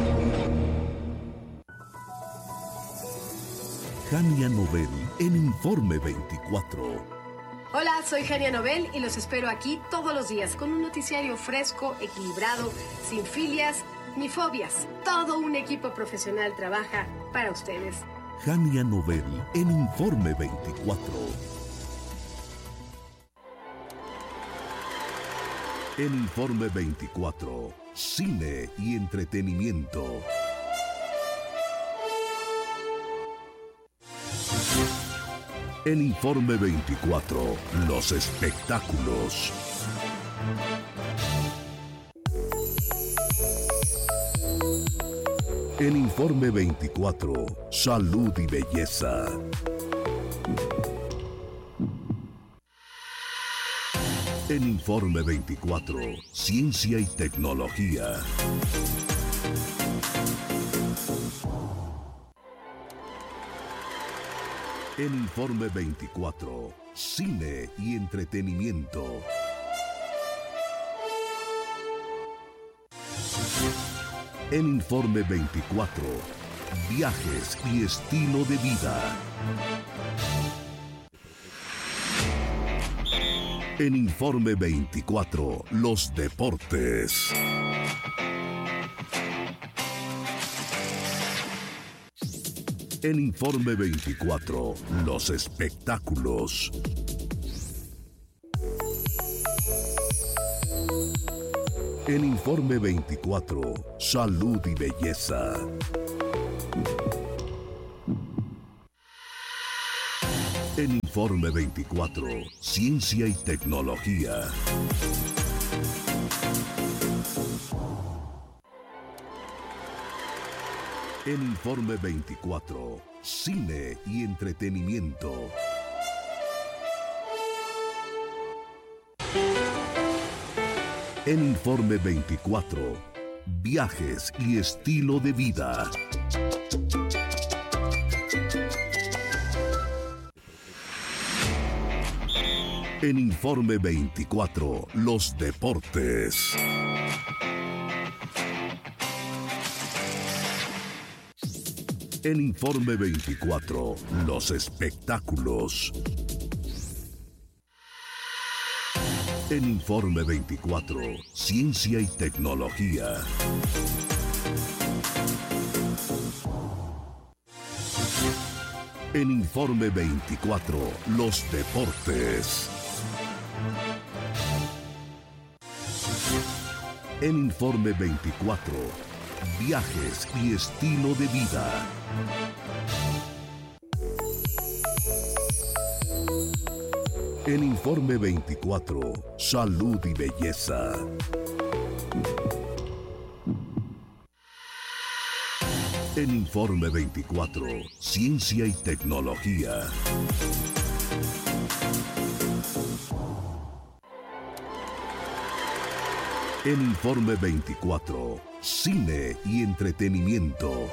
Jania Nobel en Informe 24. Hola, soy Jania Nobel y los espero aquí todos los días con un noticiario fresco, equilibrado, sin filias ni fobias. Todo un equipo profesional trabaja para ustedes. Jania Nobel en Informe 24. En Informe 24, cine y entretenimiento. En Informe 24, los espectáculos. En Informe 24, salud y belleza. En Informe 24, ciencia y tecnología. En Informe 24, cine y entretenimiento. En Informe 24, viajes y estilo de vida. En Informe 24, los deportes. En Informe 24, los espectáculos. En Informe 24, salud y belleza. En Informe 24, ciencia y tecnología. En Informe 24, cine y entretenimiento. En Informe 24, viajes y estilo de vida. En Informe 24, los deportes. En Informe 24, los espectáculos. En Informe 24, ciencia y tecnología. En Informe 24, los deportes. En Informe 24, viajes y estilo de vida. En Informe 24, salud y belleza. En Informe 24, ciencia y tecnología. En Informe 24, cine y entretenimiento.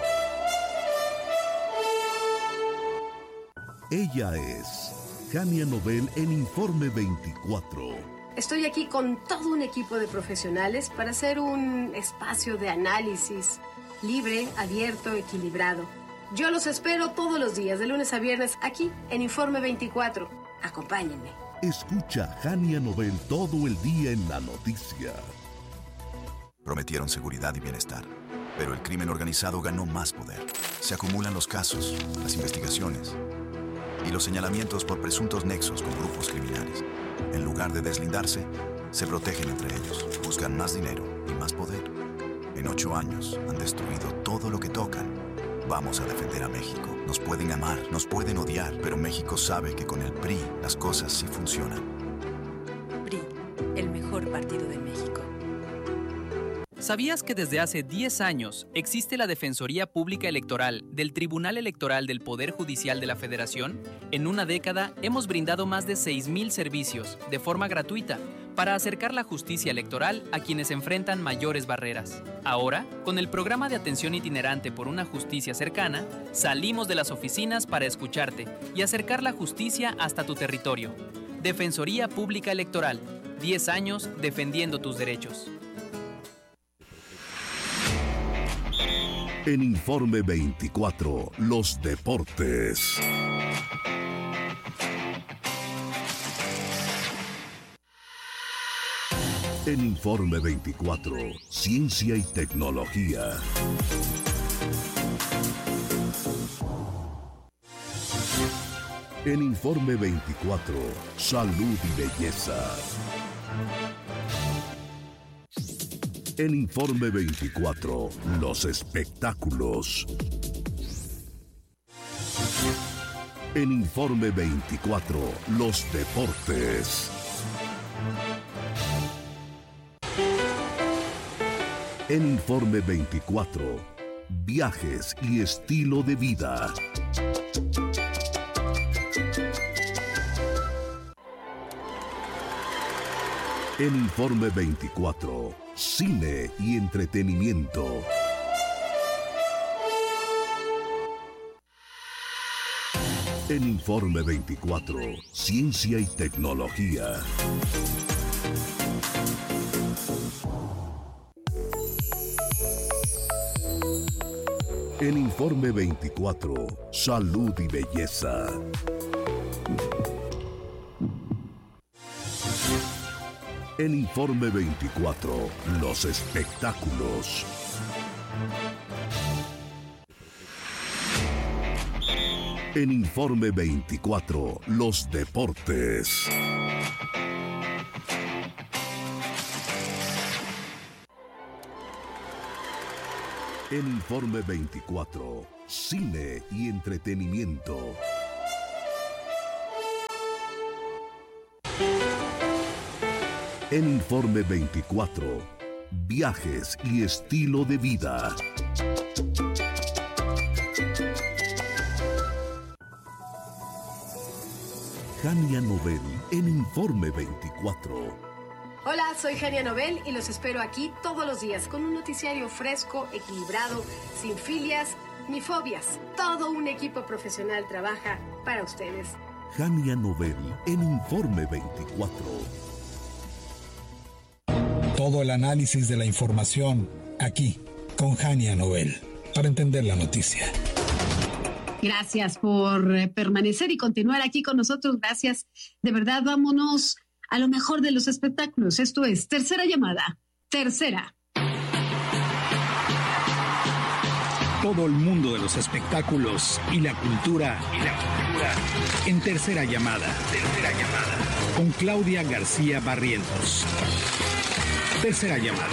Ella es Jania Nobel en Informe 24. Estoy aquí con todo un equipo de profesionales para hacer un espacio de análisis libre, abierto, equilibrado. Yo los espero todos los días, de lunes a viernes, aquí en Informe 24. Acompáñenme. Escucha Jania Nobel todo el día en la noticia. Prometieron seguridad y bienestar, pero el crimen organizado ganó más poder. Se acumulan los casos, las investigaciones y los señalamientos por presuntos nexos con grupos criminales. En lugar de deslindarse, se protegen entre ellos, buscan más dinero y más poder. En 8 años han destruido todo lo que tocan. Vamos a defender a México. Nos pueden amar, nos pueden odiar, pero México sabe que con el PRI las cosas sí funcionan. PRI, el mejor partido de México. ¿Sabías que desde hace 10 años existe la Defensoría Pública Electoral del Tribunal Electoral del Poder Judicial de la Federación? En una década hemos brindado más de 6,000 servicios de forma gratuita para acercar la justicia electoral a quienes enfrentan mayores barreras. Ahora, con el programa de atención itinerante por una justicia cercana, salimos de las oficinas para escucharte y acercar la justicia hasta tu territorio. Defensoría Pública Electoral, 10 años defendiendo tus derechos. En Informe 24, los deportes. En Informe 24, ciencia y tecnología. En Informe 24, salud y belleza. En Informe 24, los espectáculos. En Informe 24, los deportes. En Informe 24, viajes y estilo de vida. En Informe 24, cine y entretenimiento. En Informe 24, ciencia y tecnología. En Informe 24, salud y belleza. En Informe 24, los espectáculos. En Informe 24, los deportes. En Informe 24, cine y entretenimiento. En Informe 24, viajes y estilo de vida. Jania Nobel en Informe 24. Hola, soy Jania Nobel y los espero aquí todos los días con un noticiario fresco, equilibrado, sin filias ni fobias. Todo un equipo profesional trabaja para ustedes. Jania Nobel en Informe 24. Todo el análisis de la información aquí con Jania Nobel para entender la noticia. Gracias por permanecer y continuar aquí con nosotros. Gracias. De verdad, vámonos a lo mejor de los espectáculos. Esto es Tercera Llamada. Tercera. Todo el mundo de los espectáculos y la cultura. En Tercera Llamada. Tercera Llamada. Con Claudia García Barrientos. Tercera Llamada.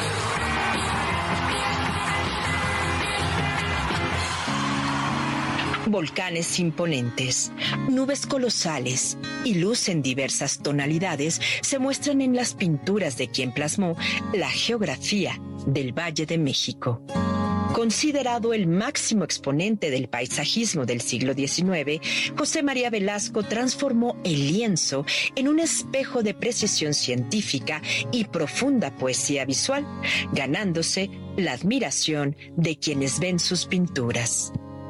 Volcanes imponentes, nubes colosales y luz en diversas tonalidades se muestran en las pinturas de quien plasmó la geografía del Valle de México. Considerado el máximo exponente del paisajismo del siglo XIX, José María Velasco transformó el lienzo en un espejo de precisión científica y profunda poesía visual, ganándose la admiración de quienes ven sus pinturas.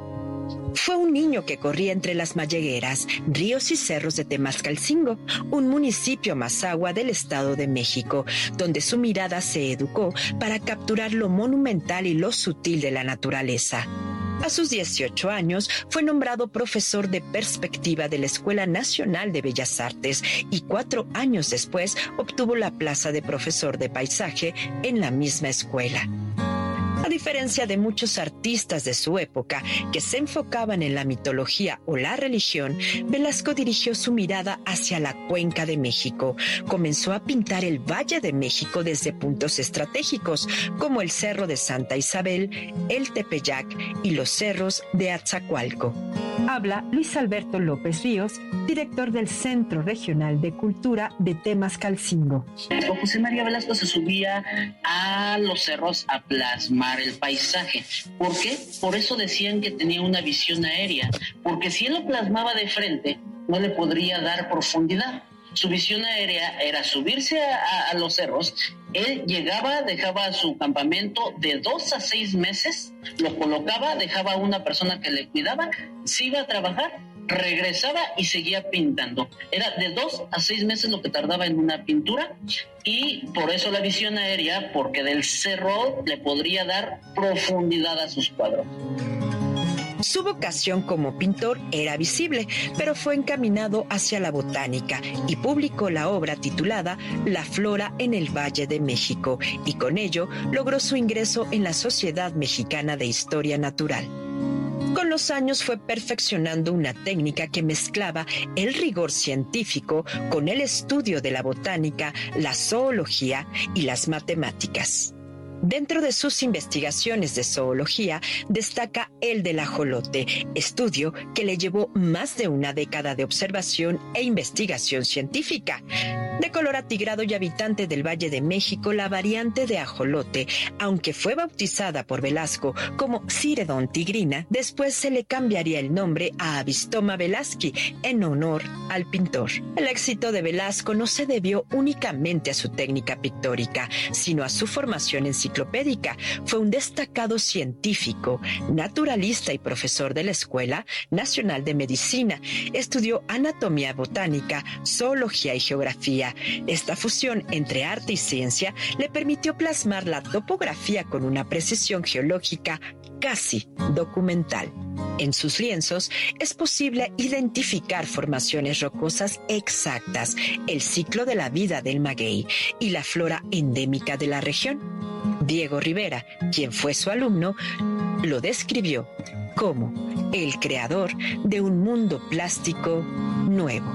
Fue un niño que corría entre las madrigueras, ríos y cerros de Temascalcingo, un municipio Mazahua del Estado de México, donde su mirada se educó para capturar lo monumental y lo sutil de la naturaleza. A sus 18 años fue nombrado profesor de perspectiva de la Escuela Nacional de Bellas Artes y 4 años después obtuvo la plaza de profesor de paisaje en la misma escuela. A diferencia de muchos artistas de su época que se enfocaban en la mitología o la religión, Velasco dirigió su mirada hacia la Cuenca de México. Comenzó a pintar el Valle de México desde puntos estratégicos como el Cerro de Santa Isabel, el Tepeyac y los cerros de Atzacoalco. Habla Luis Alberto López Ríos, director del Centro Regional de Cultura de Temascalcingo. José María Velasco se subía a los cerros a plasmar el paisaje. ¿Por qué? Por eso decían que tenía una visión aérea, porque si él lo plasmaba de frente, no le podría dar profundidad. Su visión aérea era subirse a los cerros. Él llegaba, dejaba su campamento de 2 a 6 meses, lo colocaba, dejaba a una persona que le cuidaba, se iba a trabajar, regresaba y seguía pintando. Era de 2 a 6 meses lo que tardaba en una pintura, y por eso la visión aérea, porque del cerro le podría dar profundidad a sus cuadros. Su vocación como pintor era visible, pero fue encaminado hacia la botánica y publicó la obra titulada La Flora en el Valle de México, y con ello logró su ingreso en la Sociedad Mexicana de Historia Natural. Con los años fue perfeccionando una técnica que mezclaba el rigor científico con el estudio de la botánica, la zoología y las matemáticas. Dentro de sus investigaciones de zoología destaca el del ajolote, estudio que le llevó más de una década de observación e investigación científica. De color atigrado y habitante del Valle de México, la variante de ajolote, aunque fue bautizada por Velasco como Ciredon tigrina, después se le cambiaría el nombre a Avistoma velasqui en honor al pintor. El éxito de Velasco no se debió únicamente a su técnica pictórica, sino a su formación enciclopédica. Fue un destacado científico, naturalista y profesor de la Escuela Nacional de Medicina. Estudió anatomía botánica, zoología y geografía, geografía. Esta fusión entre arte y ciencia le permitió plasmar la topografía con una precisión geológica casi documental. En sus lienzos es posible identificar formaciones rocosas exactas, el ciclo de la vida del maguey y la flora endémica de la región. Diego Rivera, quien fue su alumno, lo describió como el creador de un mundo plástico nuevo.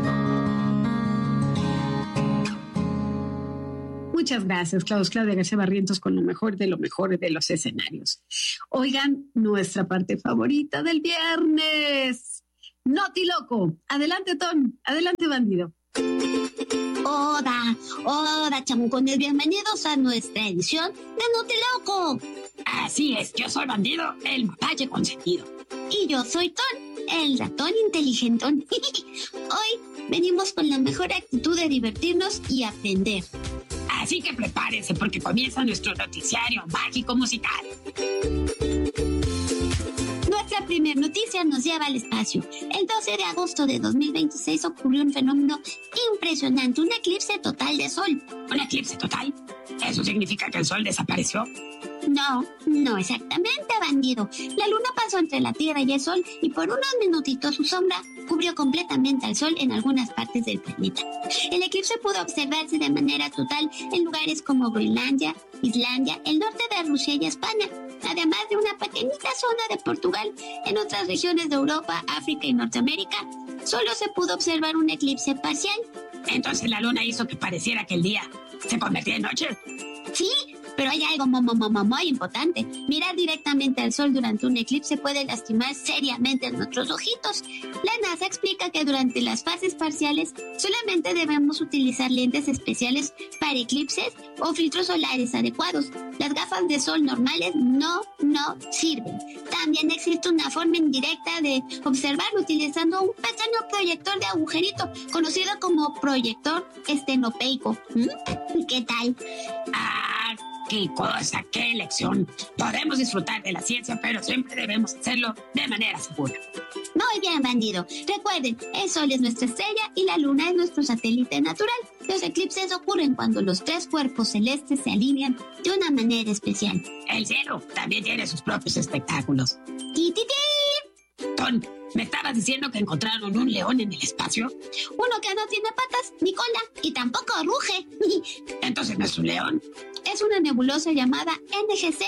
Muchas gracias, Claudia García Barrientos, con lo mejor de los escenarios. Oigan, nuestra parte favorita del viernes. Noti Loco. Adelante, Ton. Adelante, bandido. Hola, chamucones. Bienvenidos a nuestra edición de Noti Loco. Así es, yo soy bandido, el mapache consentido. Y yo soy Ton, el ratón inteligentón. Hoy venimos con la mejor actitud de divertirnos y aprender. Así que prepárense porque comienza nuestro noticiario mágico musical. Nuestra primera noticia nos lleva al espacio. El 12 de agosto de 2026 ocurrió un fenómeno impresionante, un eclipse total de sol. ¿Un eclipse total? ¿Eso significa que el sol desapareció? No exactamente, bandido. La luna pasó entre la Tierra y el sol y por unos minutitos su sombra cubrió completamente al sol en algunas partes del planeta. El eclipse pudo observarse de manera total en lugares como Groenlandia, Islandia, el norte de Rusia y España, además de una pequeñita zona de Portugal. En otras regiones de Europa, África y Norteamérica solo se pudo observar un eclipse parcial. Entonces la luna hizo que pareciera que el día se convertía en noche. Sí, pero hay algo muy importante. Mirar directamente al sol durante un eclipse puede lastimar seriamente nuestros ojitos. La NASA explica que durante las fases parciales solamente debemos utilizar lentes especiales para eclipses o filtros solares adecuados. Las gafas de sol normales no sirven. También existe una forma indirecta de observarlo utilizando un pequeño proyector de agujerito conocido como proyector estenopeico. ¿Qué tal? ¡Qué cosa! ¡Qué lección! Podemos disfrutar de la ciencia, pero siempre debemos hacerlo de manera segura. Muy bien, bandido. Recuerden, el sol es nuestra estrella y la luna es nuestro satélite natural. Los eclipses ocurren cuando los tres cuerpos celestes se alinean de una manera especial. El cielo también tiene sus propios espectáculos. ¡Ti! Ton, ¿me estabas diciendo que encontraron un león en el espacio? Uno que no tiene patas ni cola y tampoco ruge. ¿Entonces no es un león? Es una nebulosa llamada NGC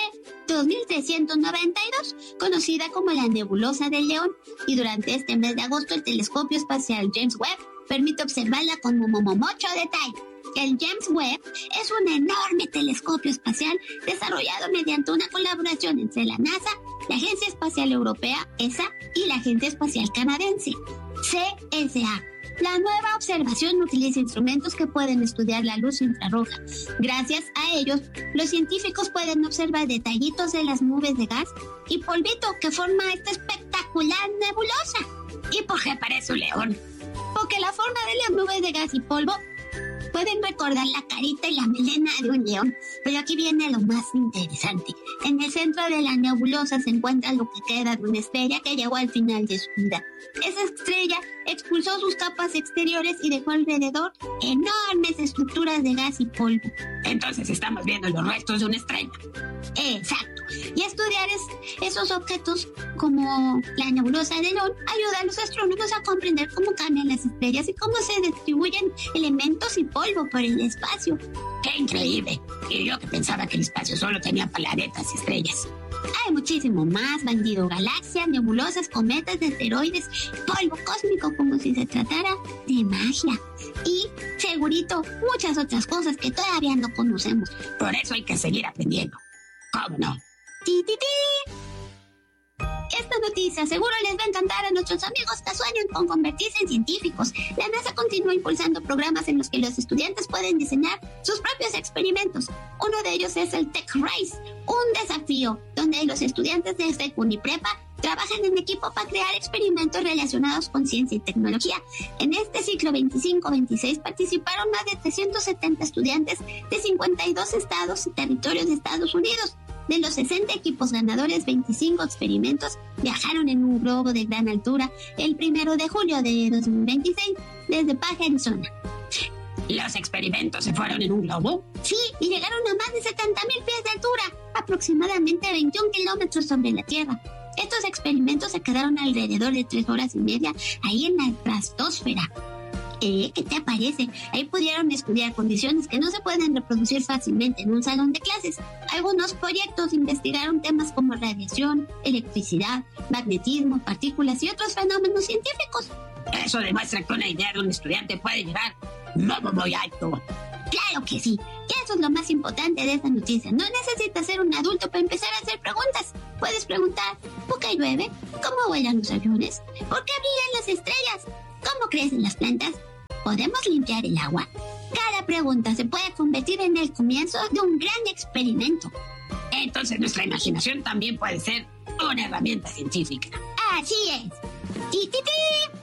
2392, conocida como la nebulosa del León, y durante este mes de agosto el telescopio espacial James Webb permite observarla con mucho detalle. El James Webb es un enorme telescopio espacial desarrollado mediante una colaboración entre la NASA, la Agencia Espacial Europea, ESA, y la Agencia Espacial Canadiense, CSA. La nueva observación utiliza instrumentos que pueden estudiar la luz infrarroja. Gracias a ellos, los científicos pueden observar detallitos de las nubes de gas y polvito que forma esta espectacular nebulosa. ¿Y por qué parece un león? Porque la forma de las nubes de gas y polvo pueden recordar la carita y la melena de un león. Pero aquí viene lo más interesante. En el centro de la nebulosa se encuentra lo que queda de una estrella que llegó al final de su vida. Esa estrella expulsó sus capas exteriores y dejó alrededor enormes estructuras de gas y polvo. Entonces estamos viendo los restos de una estrella. Exacto. Y estudiar esos objetos como la nebulosa de León ayuda a los astrónomos a comprender cómo cambian las estrellas y cómo se distribuyen elementos y polvo por el espacio. ¡Qué increíble! Y yo que pensaba que el espacio solo tenía planetas y estrellas. Hay muchísimo más, bandido. Galaxias, nebulosas, cometas, asteroides, polvo cósmico, como si se tratara de magia. Y, segurito, muchas otras cosas que todavía no conocemos. Por eso hay que seguir aprendiendo. ¿Cómo no? ¡Ti! Esta noticia seguro les va a encantar a nuestros amigos que sueñan con convertirse en científicos. La NASA continúa impulsando programas en los que los estudiantes pueden diseñar sus propios experimentos. Uno de ellos es el Tech Race, un desafío donde los estudiantes de Secund y Prepa trabajan en equipo para crear experimentos relacionados con ciencia y tecnología. En este ciclo 25-26 participaron más de 370 estudiantes de 52 estados y territorios de Estados Unidos. De los 60 equipos ganadores, 25 experimentos viajaron en un globo de gran altura el 1 de julio de 2026 desde Paja, Arizona. ¿Los experimentos se fueron en un globo? Sí, y llegaron a más de 70,000 pies de altura, aproximadamente 21 kilómetros sobre la Tierra. Estos experimentos se quedaron alrededor de 3 horas y media ahí en la estratosfera. ¿Qué te parece? Ahí pudieron estudiar condiciones que no se pueden reproducir fácilmente en un salón de clases. Algunos proyectos investigaron temas como radiación, electricidad, magnetismo, partículas y otros fenómenos científicos. Eso demuestra que una idea de un estudiante puede llegar muy alto. Claro que sí. Y eso es lo más importante de esta noticia. No necesitas ser un adulto para empezar a hacer preguntas. Puedes preguntar, ¿por qué llueve? ¿Cómo vuelan los aviones? ¿Por qué brillan las estrellas? ¿Cómo crecen las plantas? ¿Podemos limpiar el agua? Cada pregunta se puede convertir en el comienzo de un gran experimento. Entonces nuestra imaginación también puede ser una herramienta científica. Así es. ¡Ti, ti, ti!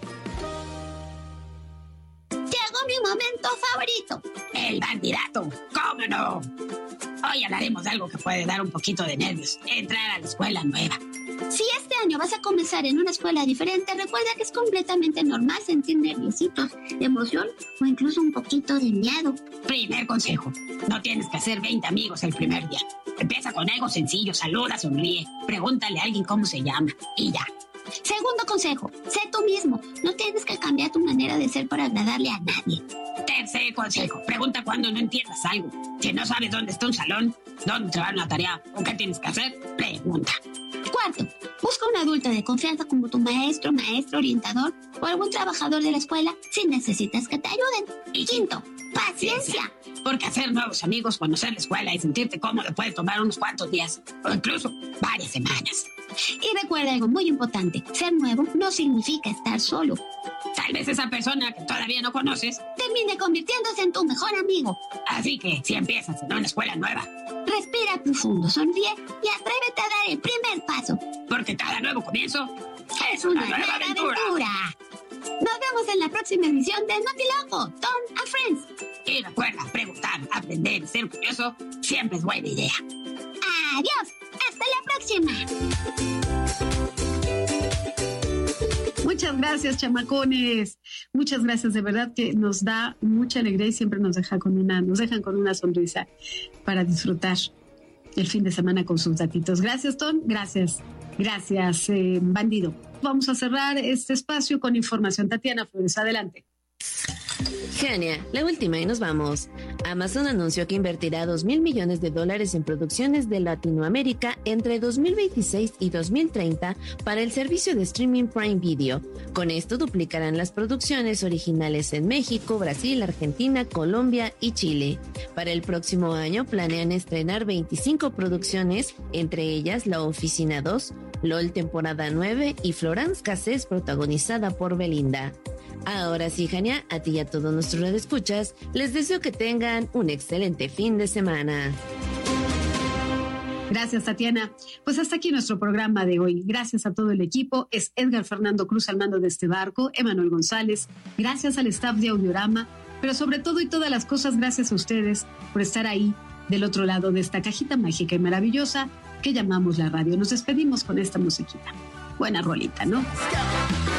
Llegó mi momento favorito. El bandidato. ¿Cómo no? Hoy hablaremos de algo que puede dar un poquito de nervios. Entrar a la escuela nueva. Si este año vas a comenzar en una escuela diferente, recuerda que es completamente normal sentir nerviositos, de emoción o incluso un poquito de miedo. Primer consejo. No tienes que hacer 20 amigos el primer día. Empieza con algo sencillo. Saluda, sonríe. Pregúntale a alguien cómo se llama. Y ya. Segundo consejo, sé tú mismo. No tienes que cambiar tu manera de ser para agradarle a nadie. Tercer consejo, pregunta cuando no entiendas algo. Si no sabes dónde está un salón, dónde te va una tarea o qué tienes que hacer, pregunta. Cuarto, busca un adulto de confianza como tu maestro, orientador o algún trabajador de la escuela si necesitas que te ayuden. Y quinto, paciencia. Porque hacer nuevos amigos, conocer la escuela y sentirte cómodo puede tomar unos cuantos días o incluso varias semanas. Y recuerda algo muy importante, ser nuevo no significa estar solo. Tal vez esa persona que todavía no conoces termine convirtiéndose en tu mejor amigo. Así que si empiezas en una escuela nueva, respira profundo, sonríe y atrévete a dar el primer paso. Porque cada nuevo comienzo es una nueva aventura. Nos vemos en la próxima edición de Notiloco, Tom and Friends. Y recuerda, preguntar, aprender y ser curioso siempre es buena idea. Adiós, hasta la próxima. Muchas gracias, chamacones. Muchas gracias, de verdad que nos da mucha alegría y siempre nos dejan con una sonrisa para disfrutar el fin de semana con sus datitos. Gracias, Tom. Gracias, bandido. Vamos a cerrar este espacio con información. Tatiana Flores, adelante. Genia, la última y nos vamos. Amazon anunció que invertirá $2,000 millones en producciones de Latinoamérica entre 2026 y 2030 para el servicio de streaming Prime Video. Con esto duplicarán las producciones originales en México, Brasil, Argentina, Colombia y Chile. Para el próximo año planean estrenar 25 producciones, entre ellas La Oficina 2, LOL temporada 9 y Florence Cassés protagonizada por Belinda. Ahora sí, Jania, a ti y a todos nuestros radioescuchas, les deseo que tengan un excelente fin de semana. Gracias, Tatiana. Pues hasta aquí nuestro programa de hoy. Gracias a todo el equipo. Es Edgar Fernando Cruz al mando de este barco, Emanuel González. Gracias al staff de Audiorama, pero sobre todo y todas las cosas, gracias a ustedes por estar ahí del otro lado de esta cajita mágica y maravillosa que llamamos la radio. Nos despedimos con esta musiquita. Buena rolita, ¿no?